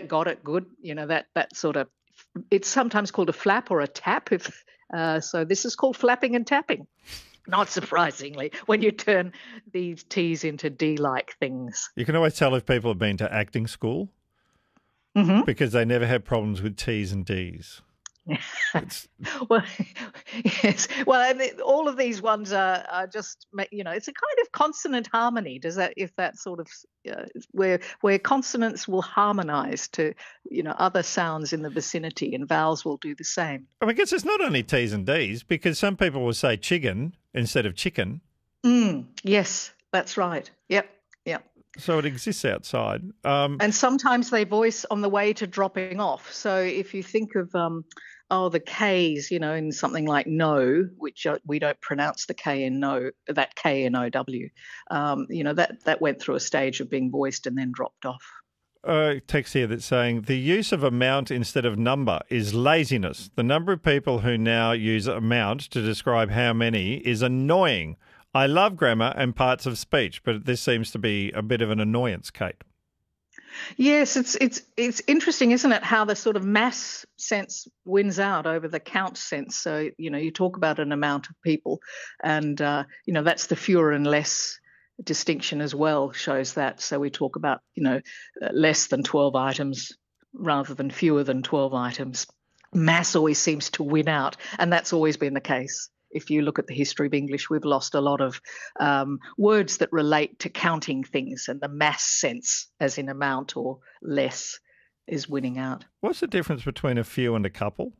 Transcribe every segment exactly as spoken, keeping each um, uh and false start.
haven't got it, good. You know, that that sort of, it's sometimes called a flap or a tap. If uh, so, this is called flapping and tapping. Not surprisingly, when you turn these T's into D-like things. You can always tell if people have been to acting school Mm-hmm. because they never have problems with T's and D's. Well, yes. Well, and it- all of these ones are, are just, ma- you know, it's a kind of consonant harmony. Does that, if that sort of, uh, where where consonants will harmonise to, you know, other sounds in the vicinity, and vowels will do the same. I guess it's not only T's and D's because some people will say chicken instead of chicken. Mm, yes, that's right. Yep, yep. So it exists outside. Um, And sometimes they voice on the way to dropping off. So if you think of, um, oh, the K's, you know, in something like no, which uh, we don't pronounce the K in no, that K in O W, um, you know, that, that went through a stage of being voiced and then dropped off. a text here that's saying the use of amount instead of number is laziness. The number of people who now use amount to describe how many is annoying. I love grammar and parts of speech, but this seems to be a bit of an annoyance, Kate. Yes, it's it's it's interesting, isn't it, how the sort of mass sense wins out over the count sense. So, you know, you talk about an amount of people and, uh, you know, that's the fewer and less distinction as well, shows that. So we talk about, you know, uh, less than twelve items rather than fewer than twelve items. Mass always seems to win out, and that's always been the case. If you look at the history of English, we've lost a lot of um, words that relate to counting things, and the mass sense, as in amount or less, is winning out. What's the difference between a few and a couple?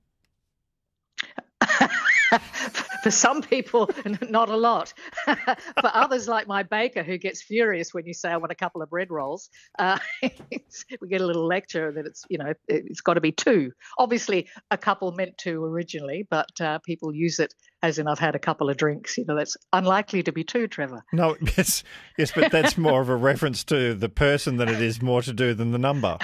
For some people, not a lot. For others, like my baker, who gets furious when you say, I want a couple of bread rolls, uh, we get a little lecture that it's, you know, it's got to be two. Obviously, a couple meant two originally, but uh, people use it as in I've had a couple of drinks. You know, that's unlikely to be two, Trevor. No, yes, yes, but that's more of a reference to the person than it is more to do than the number.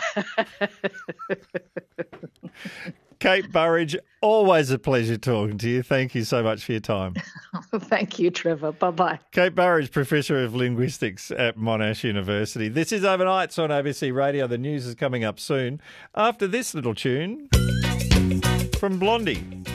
Kate Burridge, always a pleasure talking to you. Thank you so much for your time. Thank you, Trevor. Bye-bye. Kate Burridge, Professor of Linguistics at Monash University. This is Overnights on A B C Radio. The news is coming up soon after this little tune from Blondie.